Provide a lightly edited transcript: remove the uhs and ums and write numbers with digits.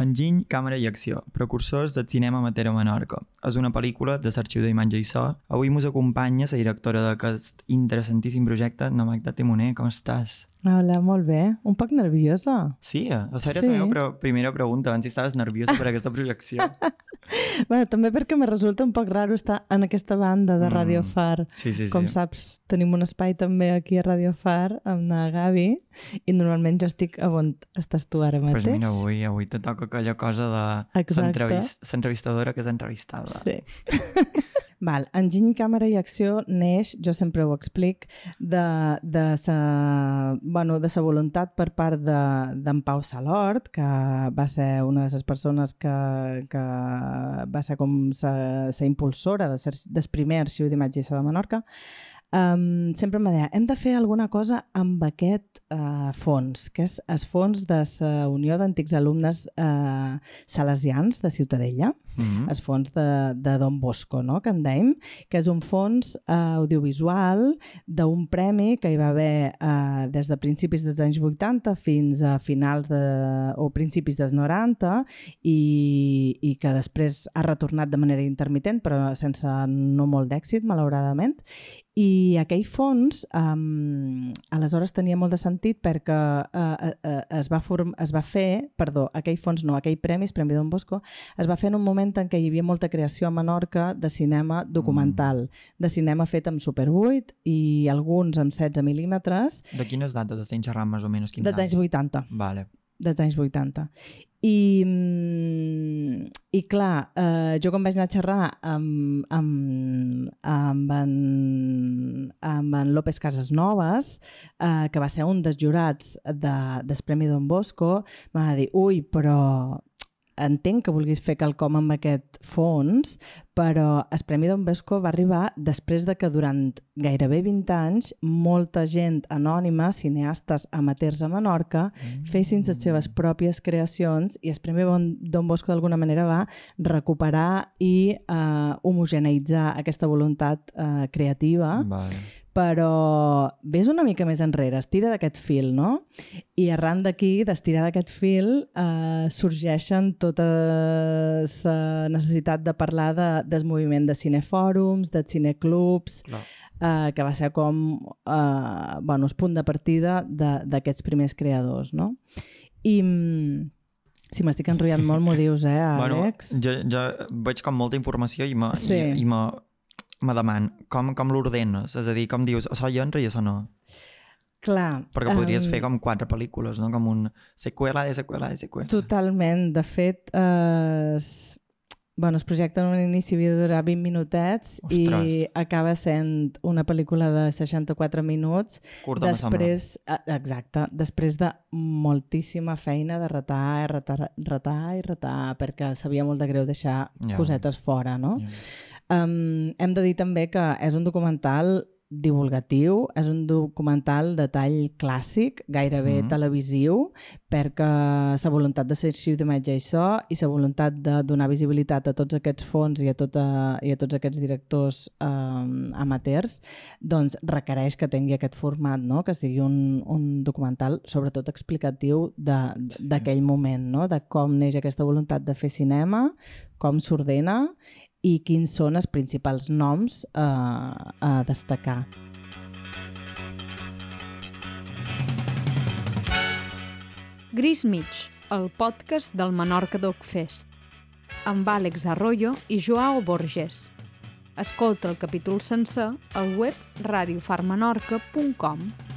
Enginy, càmera i acció, precursors del cinema amateur a Menorca. És una pel·lícula de l'Arxiu d'Imatge i So. Avui ens acompanya la directora d'aquest interessantíssim projecte, Magda Timoner. Com estàs? Hola, molt bé. Un poc nerviosa. Sí, era la meva primera pregunta, abans si estaves nerviosa per aquesta projecció. Bueno, també perquè me resulta un poc raro estar en aquesta banda de Radio Far. Sí. Com saps, tenim un espai també aquí a Radio Far amb la Gavi i normalment jo estic on estàs tu ara mateix. Pues mira, avui te toca aquella cosa de l'entrevistadora que és entrevistada. Sí. Val, Enginy, càmera i acció neix, jo sempre ho explic, de sa voluntat per part d'en Pau Salort, que va ser una de les persones que va ser com la impulsora del primer arxiu d'imatge i so de Menorca. Sempre em deia, hem de fer alguna cosa amb aquest fons, que és el fons de la Unió d'Antics Alumnes Salesians de Ciutadella, el fons de Don Bosco, no? Que en dèiem, que és un fons audiovisual d'un premi que hi va haver des de principis dels anys 80 fins a finals o principis dels 90 i que després ha retornat de manera intermitent, però sense no molt d'èxit, malauradament. I aquell fons aleshores tenia molt de sentit perquè aquell premi Don Bosco, es va fer en un moment en què hi havia molta creació a Menorca de cinema documental, de cinema fet amb Super 8 i alguns amb 16 mil·límetres. De quines dates estem xerrant més o menys? Dels anys 80. Vale. Dels anys 80. I clar, jo quan vaig anar a xerrar amb en López Casasnovas, que va ser un dels jurats del Premi Don Bosco, m'ha dit, ui, però entenc que vulguis fer quelcom amb aquest fons, però el Premi Don Bosco va arribar després de que durant gairebé 20 anys molta gent anònima, cineastes amateurs a Menorca, fessin les seves pròpies creacions i el Premi Don Bosco d'alguna manera va recuperar i homogeneïtzar aquesta voluntat creativa. Vale. Però ves una mica més enrere, estira d'aquest fil, no? I arran d'aquí, d'estirar d'aquest fil, sorgeixen tota la necessitat de parlar del moviment de cinefòrums, de cineclubs, que va ser com el punt de partida d'aquests primers creadors, no? I si m'estic enrotllant molt, m'ho dius, Àlex? Bueno, jo veig com molta informació i me deman, com l'ordenes? És a dir, com dius, això hi entra i això no? Clar. Perquè podries fer com 4 pel·lícules, no? Com un seqüela de seqüela de seqüela. Totalment. De fet, el projecte en un inici havia de durar 20 minutets. Ostres. I acaba sent una pel·lícula de 64 minuts. Curta, després, exacte. Després de moltíssima feina de retar, perquè sabia molt de greu deixar cosetes fora, no? Hem de dir també que és un documental divulgatiu, és un documental de tall clàssic, gairebé televisiu, perquè la voluntat de ser arxiu d'imatge i so i la voluntat de donar visibilitat a tots aquests fons i a tots aquests directors amateurs, doncs requereix que tingui aquest format, no? Que sigui un documental sobretot explicatiu d'aquell moment, no? De com neix aquesta voluntat de fer cinema, com s'ordena i quins són els principals noms a destacar. Gris Mig, el podcast del Menorca Doc Fest, amb Àlex Arroyo i Joao Borges. Escolta el capítol sencer al web radiofarmenorca.com.